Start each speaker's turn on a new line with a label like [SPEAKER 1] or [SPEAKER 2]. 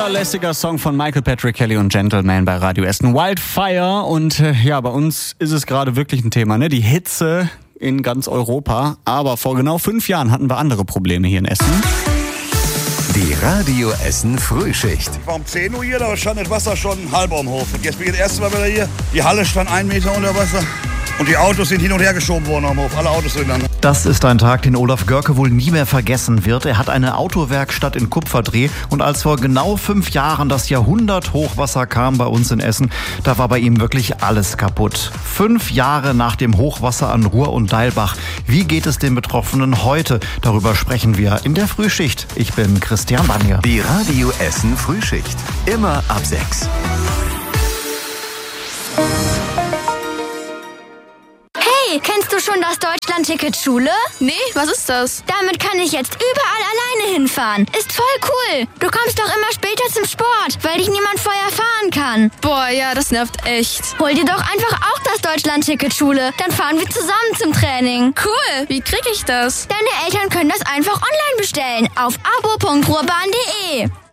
[SPEAKER 1] Guter, lässiger Song von Michael Patrick Kelly und Gentleman bei Radio Essen. Wildfire. Und bei uns ist es gerade wirklich ein Thema, ne? Die Hitze in ganz Europa. Aber vor genau 5 Jahren hatten wir andere Probleme hier in Essen.
[SPEAKER 2] Die Radio Essen Frühschicht.
[SPEAKER 3] Ich war um 10 Uhr hier, da stand das Wasser schon halb am Hof. Und jetzt bin ich das erste Mal wieder hier. Die Halle stand 1 Meter unter Wasser. Und die Autos sind hin und her geschoben worden am Hof. Alle Autos durcheinander.
[SPEAKER 4] Das ist ein Tag, den Olaf Görke wohl nie mehr vergessen wird. Er hat eine Autowerkstatt in Kupferdreh. Und als vor genau 5 Jahren das Jahrhundert-Hochwasser kam bei uns in Essen, da war bei ihm wirklich alles kaputt. 5 Jahre nach dem Hochwasser an Ruhr und Deilbach. Wie geht es den Betroffenen heute? Darüber sprechen wir in der Frühschicht. Ich bin Christian Banja.
[SPEAKER 2] Die Radio Essen Frühschicht. Immer ab 6.
[SPEAKER 5] Hey, kennst du schon das Deutschland-Ticket Schule?
[SPEAKER 6] Nee, was ist das?
[SPEAKER 5] Damit kann ich jetzt überall alleine hinfahren. Ist voll cool. Du kommst doch immer später zum Sport, weil dich niemand vorher fahren kann.
[SPEAKER 6] Boah, ja, das nervt echt.
[SPEAKER 5] Hol dir doch einfach auch das Deutschland-Ticket Schule. Dann fahren wir zusammen zum Training.
[SPEAKER 6] Cool, wie krieg ich das?
[SPEAKER 5] Deine Eltern können das einfach online bestellen auf abo.ruhrbahn.de.